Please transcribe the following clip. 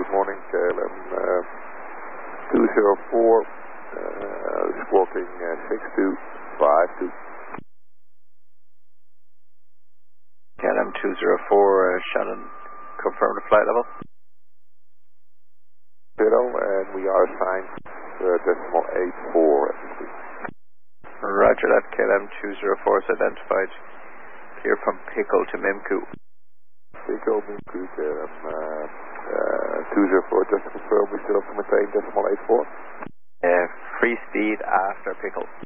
good morning, KLM 204, squawking 6252. KLM 204, Shannon, confirm the flight level. 0, and we are assigned decimal 84 as we speak. Roger that, KLM 204 is identified. Clear from Pickle to Mimku. Pickle, Mimku, KLM 204, just to confirm we still have to maintain decimal 84? Free speed after Pickle.